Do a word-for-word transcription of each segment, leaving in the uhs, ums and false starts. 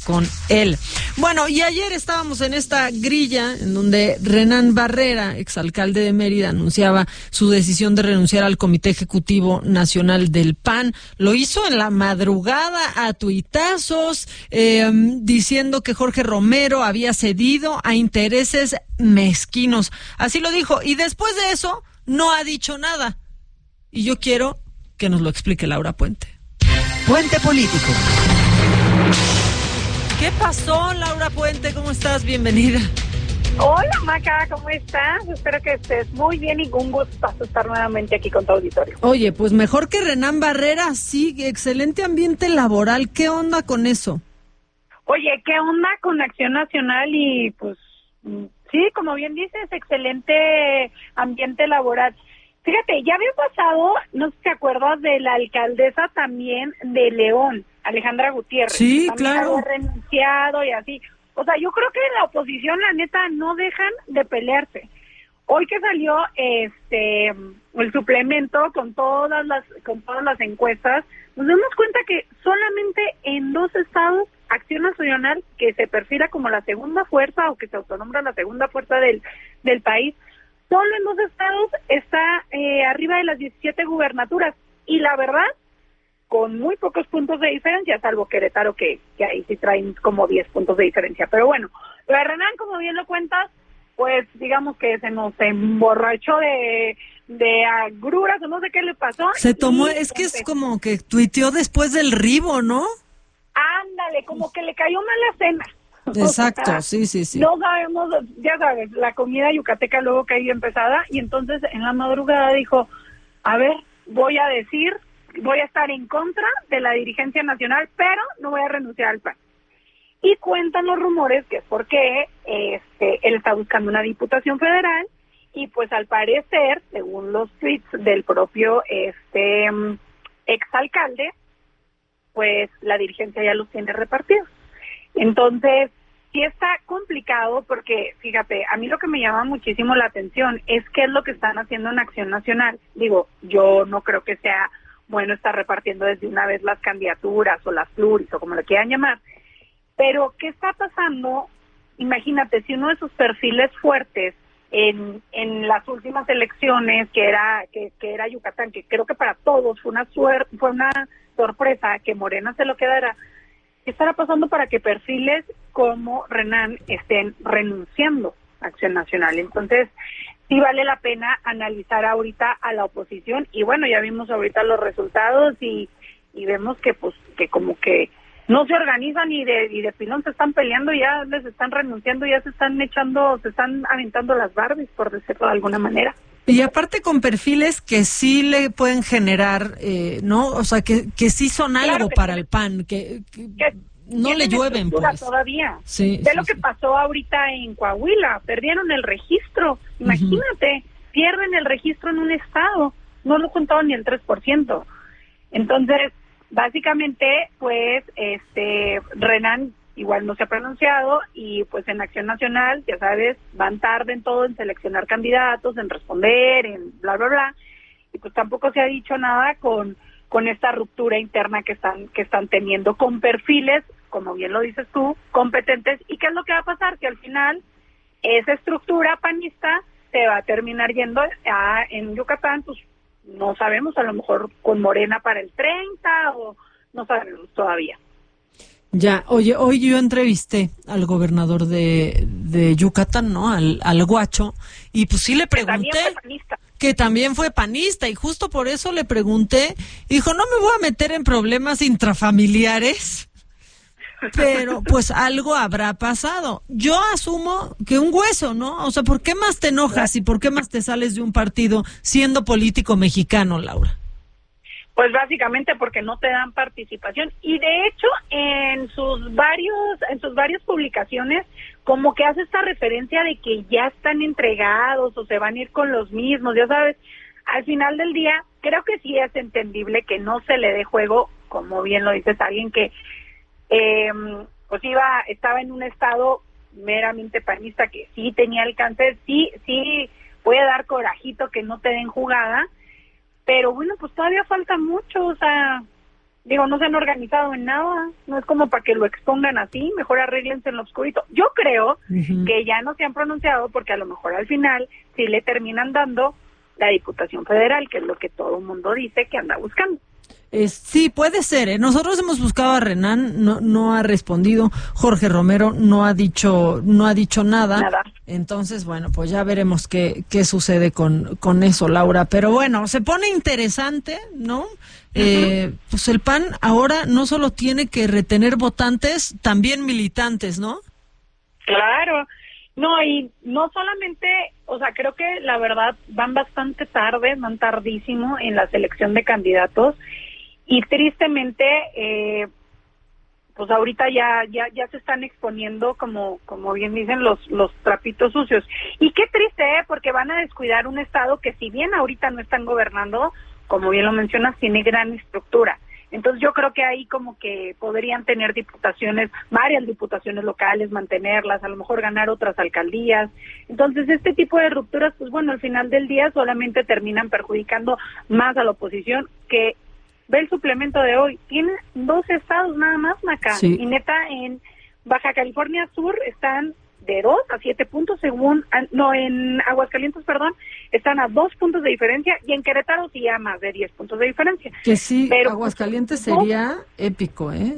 con él. Bueno, y ayer estábamos en esta grilla en donde Renán Barrera, exalcalde de Mérida, anunciaba su decisión de renunciar al Comité Ejecutivo Nacional del P A N. Lo hizo en la madrugada a tuitazos, eh, diciendo que Jorge Romero había cedido a intereses mezquinos. Así lo dijo. Y después de eso, no ha dicho nada. Y yo quiero que nos lo explique Laura Puente. Puente Político. ¿Qué pasó, Laura Puente? ¿Cómo estás? Bienvenida. Hola, Maca, ¿cómo estás? Espero que estés muy bien y un gusto estar nuevamente aquí con tu auditorio. Oye, pues mejor que Renán Barrera, sí, excelente ambiente laboral. ¿Qué onda con eso? Oye, ¿qué onda con Acción Nacional? Y pues, sí, como bien dices, excelente ambiente laboral. Fíjate, ya había pasado, no sé si te acuerdas, de la alcaldesa también de León, Alejandra Gutiérrez. Sí, también claro. había renunciado y así. O sea, yo creo que la oposición, la neta, no dejan de pelearse. Hoy que salió este el suplemento con todas las con todas las encuestas, nos damos cuenta que solamente en dos estados, Acción Nacional, que se perfila como la segunda fuerza o que se autonombra la segunda fuerza del del país, solo en dos estados está eh, arriba de las diecisiete gubernaturas. Y la verdad, con muy pocos puntos de diferencia, salvo Querétaro, que, que ahí sí traen como diez puntos de diferencia. Pero bueno, lo de Renán, como bien lo cuentas, pues digamos que se nos emborrachó de, de agruras, o no sé qué le pasó. Se tomó, es que es como que tuiteó después del ribo, ¿no? Ándale, como que le cayó mala cena. Exacto, o sea, sí, sí, sí. No sabemos, ya sabes, la comida yucateca luego caía empezada, y entonces en la madrugada dijo, a ver, voy a decir, voy a estar en contra de la dirigencia nacional, pero no voy a renunciar al P A N. Y cuentan los rumores que es porque este, él está buscando una diputación federal, y pues al parecer, según los tweets del propio este exalcalde, pues la dirigencia ya los tiene repartidos. Entonces, sí está complicado porque, fíjate, a mí lo que me llama muchísimo la atención es qué es lo que están haciendo en Acción Nacional. Digo, yo no creo que sea bueno estar repartiendo desde una vez las candidaturas o las pluris o como lo quieran llamar, pero ¿qué está pasando? Imagínate, si uno de sus perfiles fuertes en en las últimas elecciones, que era que, que era Yucatán, que creo que para todos fue una suerte, fue una sorpresa que Morena se lo quedara. ¿Qué estará pasando para que perfiles como Renán estén renunciando a Acción Nacional? Entonces, sí vale la pena analizar ahorita a la oposición, y bueno, ya vimos ahorita los resultados y, y vemos que pues que como que no se organizan y de y de pilón se están peleando, ya les están renunciando, ya se están echando, se están aventando las Barbies, por decirlo de alguna manera. Y aparte con perfiles que sí le pueden generar, eh, ¿no? O sea, que, que sí son algo Claro que para sí. el P A N, que, que, que no le llueven, pues. Todavía. Sí, Ve sí, lo que sí. pasó ahorita en Coahuila, perdieron el registro, imagínate, uh-huh. pierden el registro en un estado, no lo contaban ni el tres por ciento. Entonces, básicamente, pues, este, Renán igual no se ha pronunciado, y pues en Acción Nacional, ya sabes, van tarde en todo, en seleccionar candidatos, en responder, en bla, bla, bla, y pues tampoco se ha dicho nada con con esta ruptura interna que están que están teniendo con perfiles, como bien lo dices tú, competentes. ¿Y qué es lo que va a pasar? Que al final esa estructura panista se va a terminar yendo a, en Yucatán, pues no sabemos, a lo mejor con Morena para el treinta, o no sabemos todavía. Ya, oye, hoy yo entrevisté al gobernador de, de Yucatán, ¿no? Al, al Guacho, y pues sí le pregunté, que también fue panista. que también fue panista, y justo por eso le pregunté, dijo, no me voy a meter en problemas intrafamiliares, pero pues algo habrá pasado. Yo asumo que un hueso, ¿no? O sea, ¿por qué más te enojas y por qué más te sales de un partido siendo político mexicano, Laura? Pues básicamente porque no te dan participación, y de hecho en sus varios en sus varias publicaciones como que hace esta referencia de que ya están entregados o se van a ir con los mismos, ya sabes. Al final del día creo que sí es entendible que no se le dé juego, como bien lo dices, a alguien que eh, pues iba estaba en un estado meramente panista, que sí tenía alcance, sí sí puede dar corajito que no te den jugada. Pero bueno, pues todavía falta mucho, o sea, Digo, no se han organizado en nada, no es como para que lo expongan así, mejor arréglense en lo oscurito. Yo creo uh-huh. que ya no se han pronunciado porque a lo mejor al final sí le terminan dando la Diputación Federal, que es lo que todo el mundo dice que anda buscando. Eh, sí, puede ser. ¿eh? Nosotros hemos buscado a Renan, no, no ha respondido. Jorge Romero no ha dicho, no ha dicho nada. Nada. Entonces, bueno, pues ya veremos qué, qué sucede con, con eso, Laura. Pero bueno, se pone interesante, ¿no? Uh-huh. Eh, pues el P A N ahora no solo tiene que retener votantes, también militantes, ¿no? Claro. No, y no solamente, o sea, creo que la verdad van bastante tarde, van tardísimo en la selección de candidatos. Y tristemente, eh, pues ahorita ya ya ya se están exponiendo, como como bien dicen, los los trapitos sucios. Y qué triste, ¿eh? Porque van a descuidar un estado que, si bien ahorita no están gobernando, como bien lo mencionas, tiene gran estructura. Entonces yo creo que ahí como que podrían tener diputaciones, varias diputaciones locales, mantenerlas, a lo mejor ganar otras alcaldías. Entonces este tipo de rupturas, pues bueno, al final del día solamente terminan perjudicando más a la oposición, que ve el suplemento de hoy, tiene dos estados nada más, Maca, sí. Y neta en Baja California Sur están de dos a siete puntos según, no, en Aguascalientes, perdón, están a dos puntos de diferencia, y en Querétaro sí a más de diez puntos de diferencia. Que sí, pero Aguascalientes sería no, épico, ¿eh?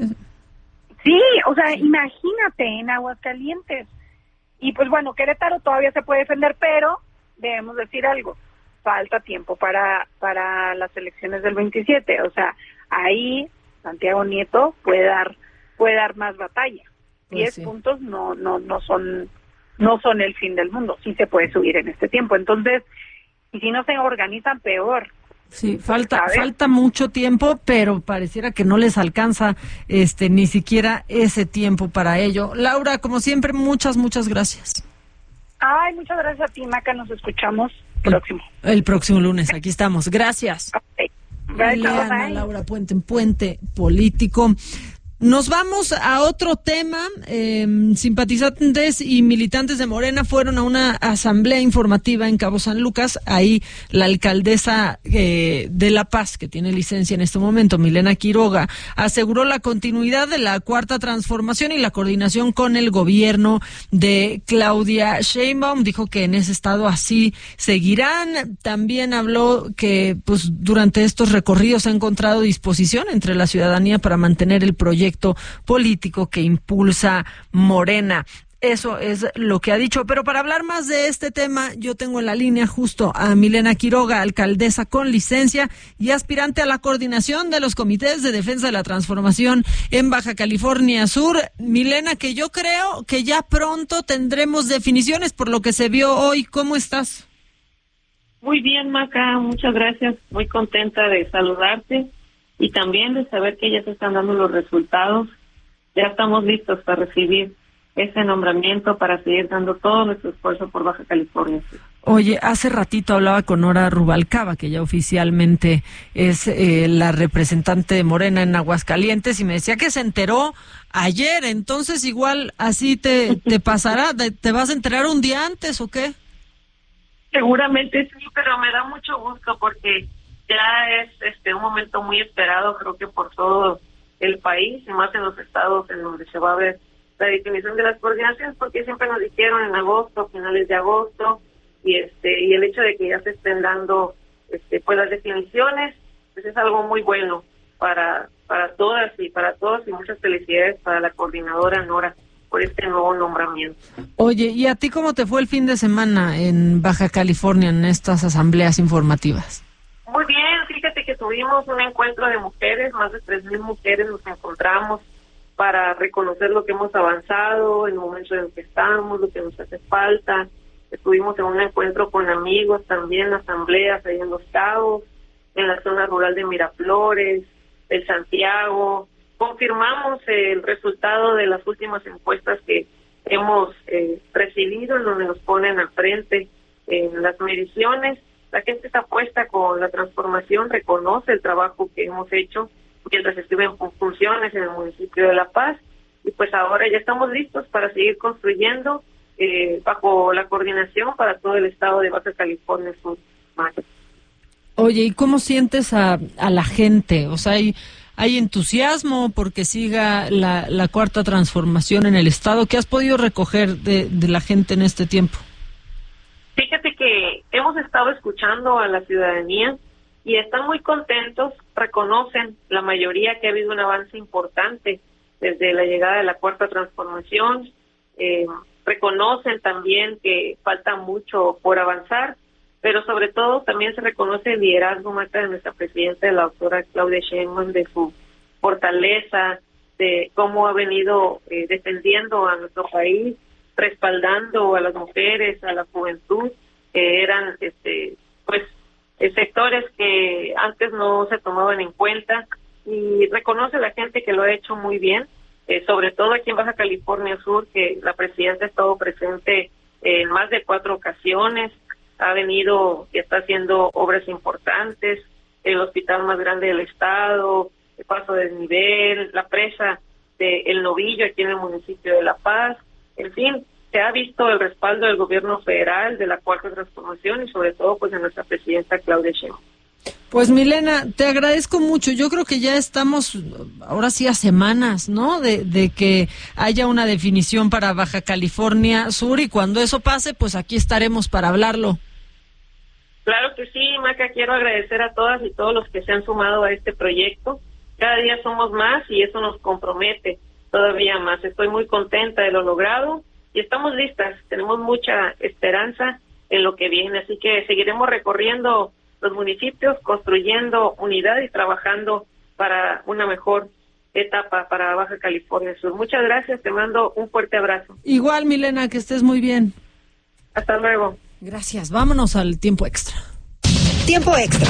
Sí, o sea, imagínate en Aguascalientes. Y pues bueno, Querétaro todavía se puede defender, pero debemos decir algo, falta tiempo para para las elecciones del veintisiete, o sea, ahí Santiago Nieto puede dar puede dar más batalla. Diez pues sí. puntos no no no son no son el fin del mundo, sí se puede subir en este tiempo. Entonces, y si no se organizan, peor. Sí, falta ¿sabes? falta mucho tiempo, pero pareciera que no les alcanza este ni siquiera ese tiempo para ello. Laura, como siempre, muchas muchas gracias. Ay, muchas gracias a ti, Maca, nos escuchamos el próximo. El próximo lunes, aquí estamos. Gracias. Okay. Bye, Ileana bye. Laura Puente en Puente Político. Nos vamos a otro tema. Eh, simpatizantes y militantes de Morena fueron a una asamblea informativa en Cabo San Lucas. Ahí la alcaldesa eh, de La Paz, que tiene licencia en este momento, Milena Quiroga, aseguró la continuidad de la Cuarta Transformación y la coordinación con el gobierno de Claudia Sheinbaum. Dijo que en ese estado así seguirán. También habló que pues durante estos recorridos ha encontrado disposición entre la ciudadanía para mantener el proyecto político que impulsa Morena. Eso es lo que ha dicho. Pero para hablar más de este tema, yo tengo en la línea justo a Milena Quiroga, alcaldesa con licencia y aspirante a la coordinación de los comités de defensa de la transformación en Baja California Sur. Milena, que yo creo que ya pronto tendremos definiciones por lo que se vio hoy. ¿Cómo estás? Muy bien, Maca, muchas gracias. Muy contenta de saludarte y también de saber que ya se están dando los resultados. Ya estamos listos para recibir ese nombramiento, para seguir dando todo nuestro esfuerzo por Baja California. Oye, hace ratito hablaba con Nora Rubalcaba, que ya oficialmente es eh, la representante de Morena en Aguascalientes, y me decía que se enteró ayer. Entonces igual así te, te pasará, te, te vas a enterar un día antes, ¿o qué? Seguramente sí, pero me da mucho gusto porque ya es este un momento muy esperado, creo que por todo el país, y más en los estados en donde se va a ver la definición de las coordinaciones, porque siempre nos dijeron en agosto, finales de agosto, y este y el hecho de que ya se estén dando este pues las definiciones, pues es algo muy bueno para para todas y para todos, y muchas felicidades para la coordinadora Nora por este nuevo nombramiento. Oye, ¿y a ti cómo te fue el fin de semana en Baja California en estas asambleas informativas? Muy bien, fíjate que tuvimos un encuentro de mujeres, más de tres mil mujeres nos encontramos para reconocer lo que hemos avanzado, el momento en el que estamos, lo que nos hace falta. Estuvimos en un encuentro con amigos también, asambleas ahí en Los Cabos, en la zona rural de Miraflores, de Santiago. Confirmamos el resultado de las últimas encuestas que hemos eh, recibido, en donde nos ponen al frente en las mediciones. La gente está puesta con la transformación, reconoce el trabajo que hemos hecho mientras estuve en funciones en el municipio de La Paz, y pues ahora ya estamos listos para seguir construyendo eh, bajo la coordinación para todo el estado de Baja California Sur. Oye, ¿y cómo sientes a, a la gente? O sea, hay, hay entusiasmo porque siga la, la cuarta transformación en el Estado. ¿Qué has podido recoger de, de la gente en este tiempo? Fíjate que hemos estado escuchando a la ciudadanía y están muy contentos, reconocen la mayoría que ha habido un avance importante desde la llegada de la cuarta transformación, eh, reconocen también que falta mucho por avanzar, pero sobre todo también se reconoce el liderazgo, Marta, de nuestra presidenta, la doctora Claudia Sheinbaum, de su fortaleza, de cómo ha venido eh, defendiendo a nuestro país, respaldando a las mujeres, a la juventud, que eran este pues sectores que antes no se tomaban en cuenta, y reconoce a la gente que lo ha hecho muy bien, eh, sobre todo aquí en Baja California Sur, que la presidenta ha estado presente en más de cuatro ocasiones, ha venido y está haciendo obras importantes, el hospital más grande del estado, el paso de desnivel, la presa de El Novillo aquí en el municipio de La Paz, en fin, se ha visto el respaldo del gobierno federal, de la cuarta transformación y sobre todo pues de nuestra presidenta Claudia Sheinbaum. Pues Milena, te agradezco mucho. Yo creo que ya estamos, ahora sí, a semanas, ¿no? De, de que haya una definición para Baja California Sur, y cuando eso pase, pues aquí estaremos para hablarlo. Claro que sí, Maca, quiero agradecer a todas y todos los que se han sumado a este proyecto. Cada día somos más y eso nos compromete todavía más. Estoy muy contenta de lo logrado y estamos listas. Tenemos mucha esperanza en lo que viene, así que seguiremos recorriendo los municipios, construyendo unidad y trabajando para una mejor etapa para Baja California Sur. Muchas gracias, te mando un fuerte abrazo. Igual, Milena, que estés muy bien. Hasta luego. Gracias, vámonos al tiempo extra. Tiempo extra.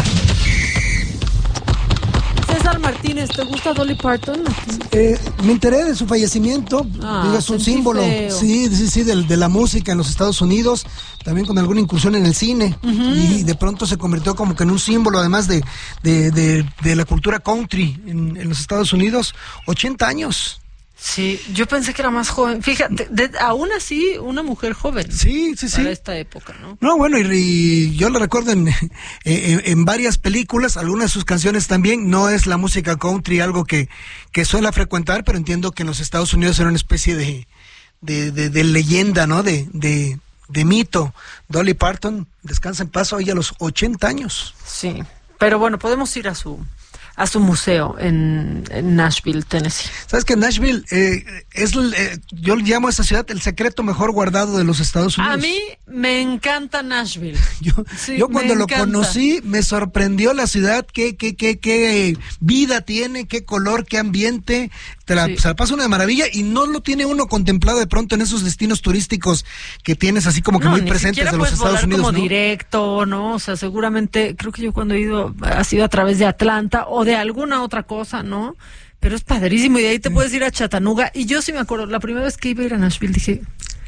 César Martínez, ¿te gusta Dolly Parton? Eh, me enteré de su fallecimiento. Ah, Digo, es un sentí símbolo, feo. sí, sí, sí, de, de la música en los Estados Unidos, también con alguna incursión en el cine, uh-huh. Y de pronto se convirtió como que en un símbolo, además de, de, de, de la cultura country en, en los Estados Unidos. ochenta años. Sí, yo pensé que era más joven. Fíjate, de, aún así, una mujer joven. Sí, sí, sí. Para esta época, ¿no? No, bueno, y, y yo la recuerdo en, en, en varias películas, algunas de sus canciones también. No es la música country algo que, que suele frecuentar, pero entiendo que en los Estados Unidos era una especie de, de, de, de leyenda, ¿no? De, de, de mito. Dolly Parton, descansa en paz, hoy a los ochenta años. Sí, pero bueno, podemos ir a su... a su museo en, en Nashville, Tennessee. ¿Sabes que Nashville eh, es, eh, yo llamo a esa ciudad el secreto mejor guardado de los Estados Unidos? A mí me encanta Nashville. Yo, sí, yo cuando lo encanta. conocí me sorprendió la ciudad, qué, qué, qué, qué vida tiene, qué color, qué ambiente. Te la, sí. Se la pasa una maravilla y no lo tiene uno contemplado de pronto en esos destinos turísticos que tienes así como que no, muy ni presentes de los puedes Estados volar Unidos, como ¿no? directo, ¿no? O sea, seguramente, creo que yo cuando he ido, ha sido a través de Atlanta o de alguna otra cosa, ¿no? Pero es padrísimo y de ahí te puedes ir a Chattanooga. Y yo sí me acuerdo, la primera vez que iba a ir a Nashville dije,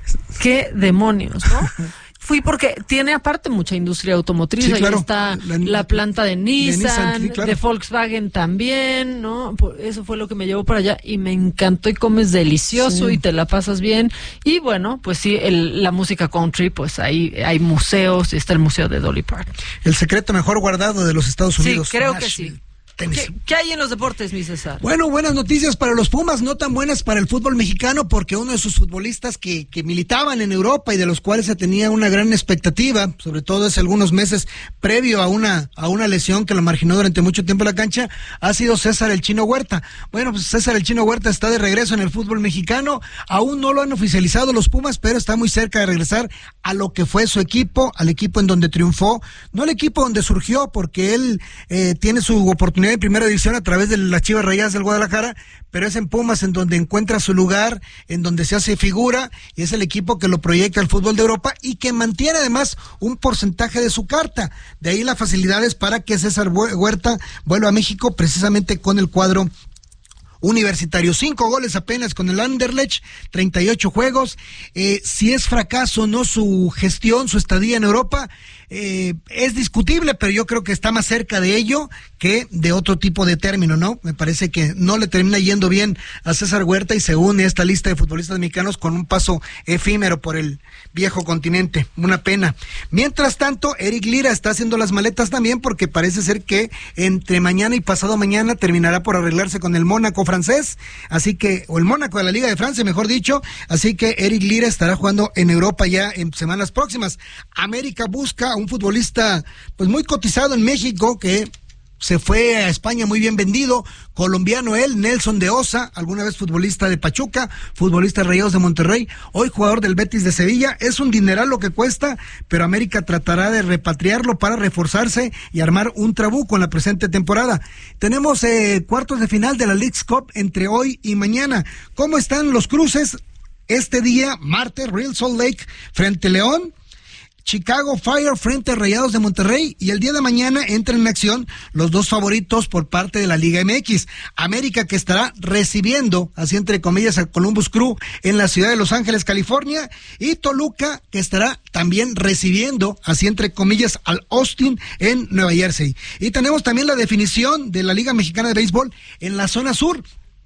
qué demonios, ¿no? Fui porque tiene aparte mucha industria automotriz, sí, ahí claro. está la, la planta de Nissan, de, Nissan, sí, claro. de Volkswagen también, ¿no? Eso fue lo que me llevó para allá y me encantó y comes delicioso sí. y te la pasas bien. Y bueno, pues sí, el, la música country, pues ahí hay museos, está el museo de Dolly Parton. El secreto mejor guardado de los Estados Unidos. Sí, creo Nashville. que sí. ¿Qué, ¿Qué hay en los deportes, mi César? Bueno, buenas noticias para los Pumas, no tan buenas para el fútbol mexicano, porque uno de sus futbolistas que, que militaban en Europa y de los cuales se tenía una gran expectativa, sobre todo hace algunos meses previo a una a una lesión que lo marginó durante mucho tiempo en la cancha, ha sido César el Chino Huerta. Bueno, pues César el Chino Huerta está de regreso en el fútbol mexicano, aún no lo han oficializado los Pumas, pero está muy cerca de regresar a lo que fue su equipo, al equipo en donde triunfó, no el equipo donde surgió, porque él eh, tiene su oportunidad en primera división a través de las Chivas Rayadas del Guadalajara, pero es en Pumas en donde encuentra su lugar, en donde se hace figura, y es el equipo que lo proyecta al fútbol de Europa y que mantiene además un porcentaje de su carta. De ahí las facilidades para que César Huerta vuelva a México precisamente con el cuadro Universitario. Cinco goles apenas con el Anderlecht, treinta y ocho juegos. Eh, si es fracaso o no su gestión, su estadía en Europa, eh, es discutible, pero yo creo que está más cerca de ello que de otro tipo de término, ¿no? Me parece que no le termina yendo bien a César Huerta y se une a esta lista de futbolistas mexicanos con un paso efímero por el viejo continente. Una pena. Mientras tanto, Eric Lira está haciendo las maletas también porque parece ser que entre mañana y pasado mañana terminará por arreglarse con el Mónaco francés, así que, o el Mónaco de la Liga de Francia, mejor dicho, así que Eric Lira estará jugando en Europa ya en semanas próximas. América busca a un futbolista pues muy cotizado en México que se fue a España muy bien vendido, colombiano él, Nelson de Osa, alguna vez futbolista de Pachuca, futbolista de Rayados de Monterrey, hoy jugador del Betis de Sevilla. Es un dineral lo que cuesta, pero América tratará de repatriarlo para reforzarse y armar un trabuco en la presente temporada. Tenemos eh, cuartos de final de la Leagues Cup entre hoy y mañana. ¿Cómo están los cruces? Este día, martes, Real Salt Lake frente a León, Chicago Fire frente a Rayados de Monterrey, y el día de mañana entran en acción los dos favoritos por parte de la Liga M X. América, que estará recibiendo, así entre comillas, a Columbus Crew en la ciudad de Los Ángeles, California, y Toluca, que estará también recibiendo, así entre comillas, al Austin en Nueva Jersey. Y tenemos también la definición de la Liga Mexicana de Béisbol en la zona sur.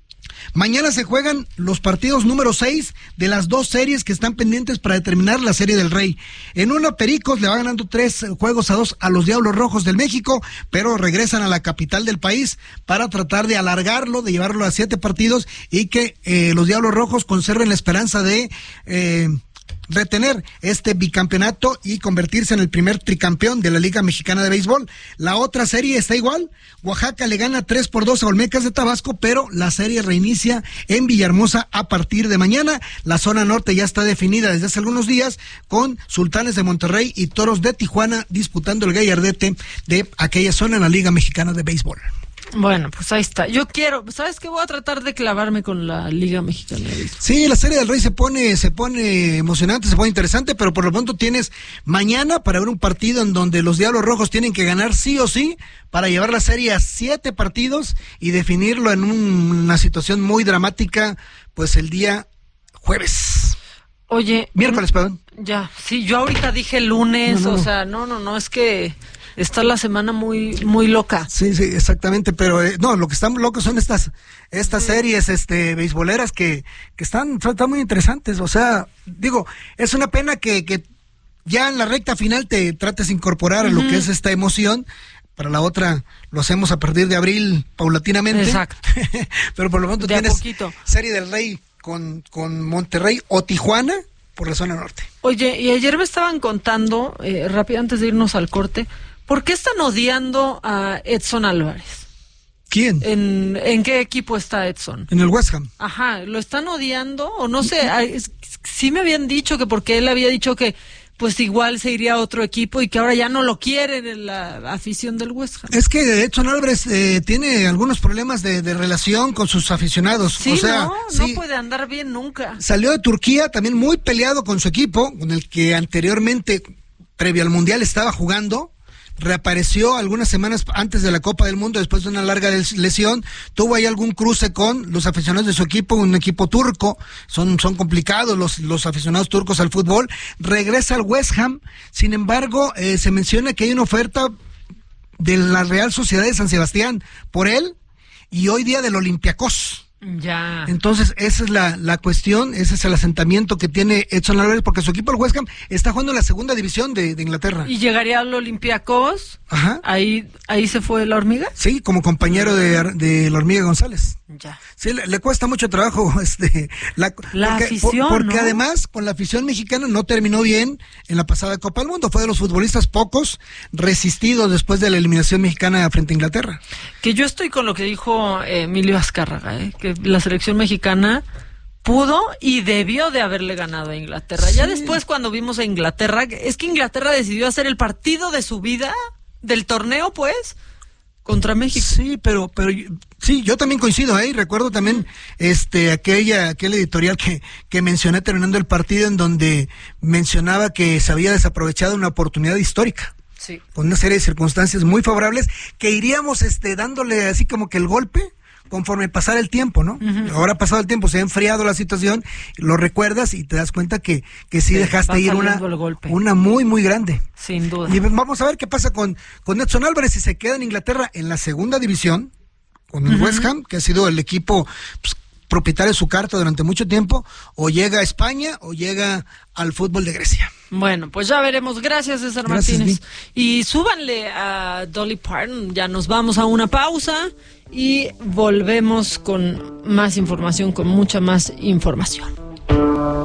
Mañana se juegan los partidos número seis de las dos series que están pendientes para determinar la Serie del Rey. En uno, Pericos le va ganando tres juegos a dos a los Diablos Rojos del México, pero regresan a la capital del país para tratar de alargarlo, de llevarlo a siete partidos y que eh, los Diablos Rojos conserven la esperanza de Eh, retener este bicampeonato y convertirse en el primer tricampeón de la Liga Mexicana de Béisbol. La otra serie está igual. Oaxaca le gana tres por dos a Olmecas de Tabasco, pero la serie reinicia en Villahermosa a partir de mañana. La zona norte ya está definida desde hace algunos días, con Sultanes de Monterrey y Toros de Tijuana disputando el gallardete de aquella zona en la Liga Mexicana de Béisbol. Bueno, pues ahí está. Yo quiero, ¿sabes qué? Voy a tratar de clavarme con la Liga Mexicana de Béisbol. Sí, la Serie del Rey se pone, se pone emocionante, se pone interesante, pero por lo pronto tienes mañana para ver un partido en donde los Diablos Rojos tienen que ganar sí o sí para llevar la serie a siete partidos y definirlo en un, una situación muy dramática, pues el día jueves. Oye. Miércoles, perdón. Ya, sí, yo ahorita dije lunes, no, no, no. o sea, no, no, no, es que está la semana muy muy loca. Sí, sí, exactamente, pero eh, no, lo que están locos son estas estas sí. series este beisboleras que que están, están muy interesantes, o sea, digo, es una pena que que ya en la recta final te trates de incorporar uh-huh. a lo que es esta emoción. Para la otra lo hacemos a partir de abril paulatinamente. Exacto. Pero por lo pronto de tienes poquito. Serie del Rey con con Monterrey o Tijuana por la zona norte. Oye, y ayer me estaban contando, eh, rápido antes de irnos al corte, ¿por qué están odiando a Edson Álvarez? ¿Quién? ¿En, en qué equipo está Edson? En el West Ham. Ajá, ¿lo están odiando? O no sé, es, sí me habían dicho que porque él había dicho que pues igual se iría a otro equipo y que ahora ya no lo quieren en la afición del West Ham. Es que Edson Álvarez eh, tiene algunos problemas de, de relación con sus aficionados. Sí, o sea, no, sí, no puede andar bien nunca. Salió de Turquía también muy peleado con su equipo, con el que anteriormente, previo al Mundial, estaba jugando. Reapareció algunas semanas antes de la Copa del Mundo después de una larga lesión, tuvo ahí algún cruce con los aficionados de su equipo, un equipo turco, son, son complicados los, los aficionados turcos al fútbol, regresa al West Ham, sin embargo eh, se menciona que hay una oferta de la Real Sociedad de San Sebastián por él y hoy día del Olympiacos. Ya. Entonces, esa es la, la cuestión, ese es el asentamiento que tiene Edson Álvarez, porque su equipo, el West Ham, está jugando en la segunda división de, de Inglaterra. ¿Y llegaría al Olympiacos? Ajá. ¿Ahí, ahí se fue la hormiga? Sí, como compañero de, de la hormiga González. Ya. Sí, le, le cuesta mucho trabajo este la, la porque, afición, por, porque ¿no? además con la afición mexicana no terminó bien en la pasada Copa del Mundo, fue de los futbolistas pocos resistidos después de la eliminación mexicana frente a Inglaterra. Que yo estoy con lo que dijo eh, Emilio Azcárraga, ¿eh? Que la selección mexicana pudo y debió de haberle ganado a Inglaterra. Sí. Ya después cuando vimos a Inglaterra, es que Inglaterra decidió hacer el partido de su vida del torneo, pues, contra México. Sí, pero pero sí, yo también coincido, ¿eh? Recuerdo también este aquella aquel editorial que que mencioné terminando el partido en donde mencionaba que se había desaprovechado una oportunidad histórica. Sí. Con una serie de circunstancias muy favorables que iríamos este dándole así como que el golpe conforme pasara el tiempo, ¿no? Uh-huh. Ahora ha pasado el tiempo, se ha enfriado la situación, lo recuerdas y te das cuenta que, que sí, sí dejaste ir una, una muy, muy grande. Sin duda. Y vamos a ver qué pasa con, con Edson Álvarez, si se queda en Inglaterra en la segunda división, con el uh-huh. West Ham, que ha sido el equipo pues, propietario de su carta durante mucho tiempo, o llega a España o llega al fútbol de Grecia. Bueno, pues ya veremos. Gracias, César Gracias, Martínez. Vi. Y súbanle a Dolly Parton. Ya nos vamos a una pausa y volvemos con más información, con mucha más información.